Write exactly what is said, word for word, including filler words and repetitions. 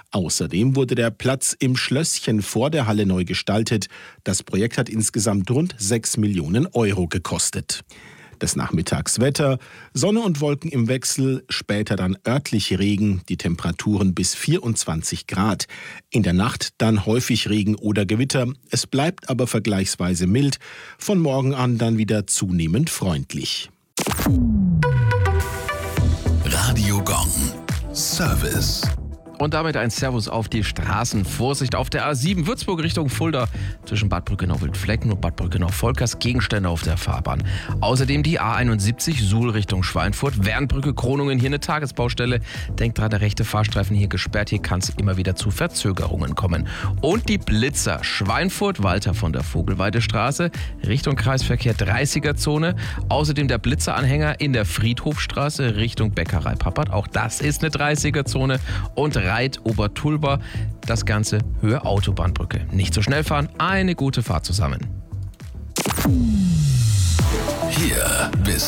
Außerdem wurde der Platz im Schlösschen vor der Halle neu gestaltet. Das Projekt hat insgesamt rund sechs Millionen Euro gekostet. Das Nachmittagswetter: Sonne und Wolken im Wechsel, später dann örtlich Regen, die Temperaturen bis vierundzwanzig Grad. In der Nacht dann häufig Regen oder Gewitter. Es bleibt aber vergleichsweise mild. Von morgen an dann wieder zunehmend freundlich. Radio Gong Service. Und damit ein Servus auf die Straßen. Vorsicht auf der A sieben Würzburg Richtung Fulda zwischen Bad Brückenau-Wildflecken und Bad Brückenau-Volkers, Gegenstände auf der Fahrbahn. Außerdem die A einundsiebzig Suhl Richtung Schweinfurt, Wernbrücke Kronungen, hier eine Tagesbaustelle. Denkt dran, der rechte Fahrstreifen hier gesperrt, hier kann es immer wieder zu Verzögerungen kommen. Und die Blitzer Schweinfurt, Walter von der Vogelweidestraße Richtung Kreisverkehr dreißiger Zone. Außerdem der Blitzeranhänger in der Friedhofstraße Richtung Bäckerei Pappert, auch das ist eine dreißiger Zone. Und Reit Obertulba, das Ganze Höhe Autobahnbrücke. Nicht so schnell fahren, eine gute Fahrt zusammen. Hier bis